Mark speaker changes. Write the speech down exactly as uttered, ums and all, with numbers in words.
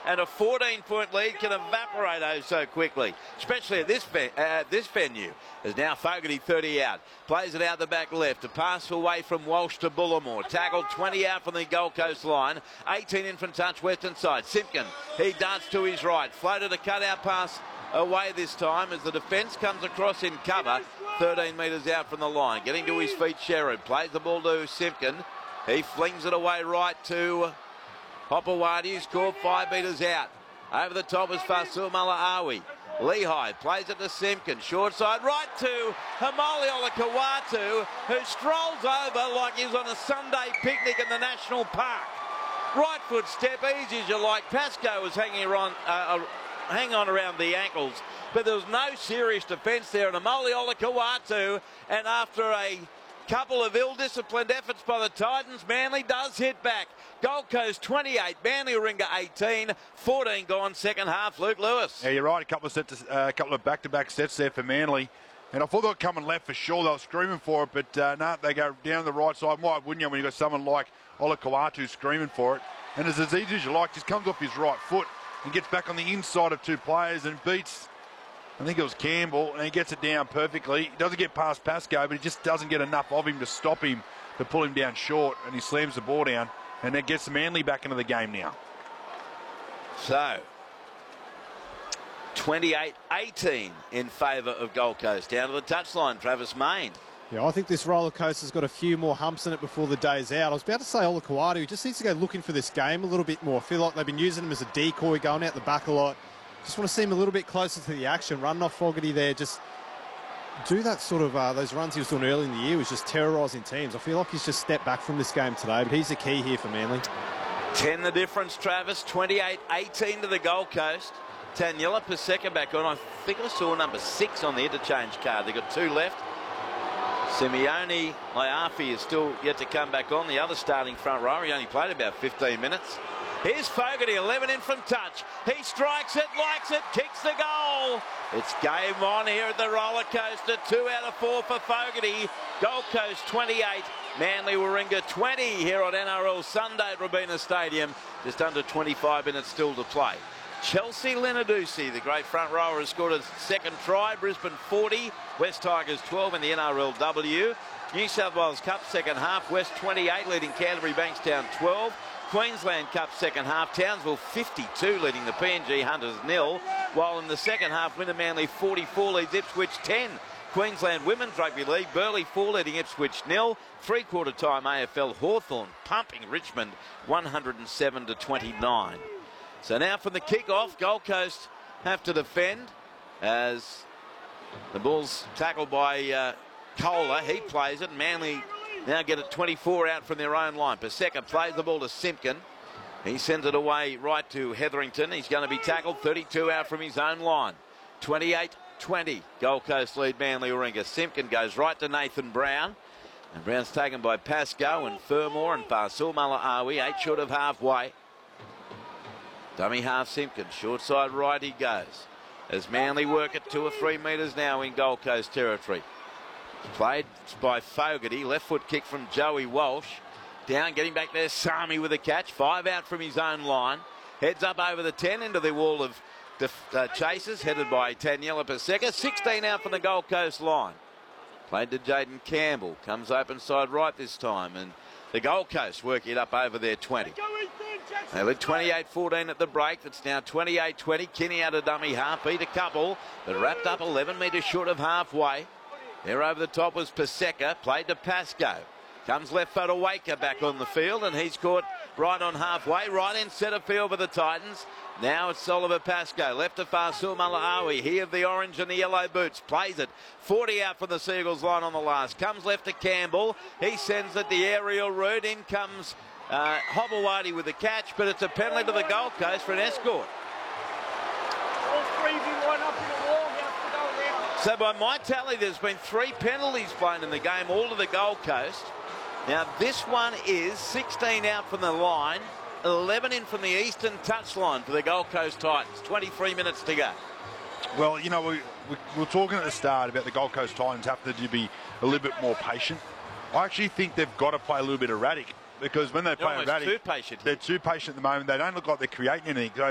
Speaker 1: and a fourteen-point lead can evaporate oh so quickly, especially at this, ve uh, this venue. There's now Fogarty thirty out, plays it out the back left, a pass away from Walsh to Bullimore, tackled twenty out from the Gold Coast line, eighteen in from touch western side. Simpkin, he darts to his right, floated a cut-out pass away this time as the defence comes across in cover, thirteen metres out from the line. Getting to his feet, Sherrod plays the ball to Simpkin. He flings it away right to Hopewadi, who's scored five metres out. Over the top is Fasil Malaawi. Lehigh plays it to Simpkin, short side right to Hamali Olakawatu, who strolls over like he's on a Sunday picnic in the National Park. Right foot step, easy as you like. Pascoe was hanging around, uh, hang on around the ankles, but there was no serious defence there. And Hamali Olakawatu, and after a couple of ill-disciplined efforts by the Titans, Manly does hit back. Gold Coast twenty-eight, Manly Warringah eighteen, fourteen gone second half. Luke Lewis.
Speaker 2: Yeah, you're right. A couple of sets, a uh, couple of back-to-back sets there for Manly, and I thought they were coming left for sure. They were screaming for it, but uh, no, they go down the right side. Why wouldn't you when you've got someone like Olakawatu screaming for it? And it's as easy as you like. Just comes off his right foot and gets back on the inside of two players and beats, I think it was Campbell, and he gets it down perfectly. He doesn't get past Pascoe, but he just doesn't get enough of him to stop him, to pull him down short, and he slams the ball down, and that gets Manly back into the game now.
Speaker 1: So, twenty-eight eighteen in favour of Gold Coast. Down to the touchline, Travis Main.
Speaker 3: Yeah, I think this roller coaster's got a few more humps in it before the day's out. I was about to say Olakawatu, he just needs to go looking for this game a little bit more. I feel like they've been using him as a decoy, going out the back a lot. Just want to see him a little bit closer to the action, running off Fogarty there. Just do that sort of, uh, those runs he was doing early in the year was just terrorising teams. I feel like he's just stepped back from this game today, but he's the key here for Manly.
Speaker 1: ten the difference, Travis. twenty-eight eighteen to the Gold Coast. Taniela Paseka back on. I think I saw number six on the interchange card. They've got two left. Simeone Laiafi is still yet to come back on, the other starting front rower. He only played about fifteen minutes. Here's Fogarty, eleven in from touch. He strikes it, likes it, kicks the goal. It's game on here at the roller coaster. Two out of four for Fogarty. Gold Coast twenty-eight, Manly Warringah twenty here on N R L Sunday at Robina Stadium. Just under twenty-five minutes still to play. Chelsea Lenadusi, the great front rower, has scored a second try. Brisbane forty, West Tigers twelve in the N R L W. New South Wales Cup second half, West twenty-eight leading Canterbury Bankstown twelve. Queensland Cup second half, Townsville fifty-two leading the P N G Hunters nil, while in the second half, Winter Manly forty-four leads Ipswich ten. Queensland Women's Rugby League, Burleigh four leading Ipswich nil. Three-quarter time A F L Hawthorn pumping Richmond one hundred seven to twenty-nine. So now from the kick-off, Gold Coast have to defend as the ball's tackled by uh, Kohler. He plays it, and Manly now get it twenty-four out from their own line. Paseka plays the ball to Simpkin. He sends it away right to Hetherington. He's going to be tackled, thirty-two out from his own line. twenty-eight twenty, Gold Coast lead Manly Warringah. Simpkin goes right to Nathan Brown. And Brown's taken by Pascoe and Fermor and Fasil Malaawi, eight short of halfway. Dummy half Simpkin, short side right he goes. As Manly work at two or three metres now in Gold Coast territory. Played by Fogarty, left foot kick from Joey Walsh. Down, getting back there, Sami with a catch. Five out from his own line. Heads up over the ten into the wall of uh, chasers, headed by Taniela Paseka. sixteen out from the Gold Coast line. Played to Jaden Campbell. Comes open side right this time. And the Gold Coast work it up over their twenty. They led twenty-eight fourteen at the break. It's now twenty-eight twenty. Kinney out of dummy half. Beat a couple, but wrapped up eleven metres short of halfway. There over the top was Paseka. Played to Pascoe. Comes left foot to Waker back on the field, and he's caught right on halfway. Right in centre field for the Titans. Now it's Oliver Pascoe. Left to Fasil Malaawi. He of the orange and the yellow boots. Plays it. forty out from the Seagulls line on the last. Comes left to Campbell. He sends it the aerial route. In comes uh, Hobblewadi with the catch, but it's a penalty to the Gold Coast for an escort. So by my tally, there's been three penalties played in the game, all to the Gold Coast. Now this one is sixteen out from the line, eleven in from the eastern touchline for the Gold Coast Titans. twenty-three minutes to go.
Speaker 2: Well, you know, we, we, we were talking at the start about the Gold Coast Titans having to be a little bit more patient. I actually think they've got to play a little bit erratic, because when they
Speaker 1: They're
Speaker 2: play erratic,
Speaker 1: too patient.
Speaker 2: They're too patient at the moment. They don't look like they're creating anything. So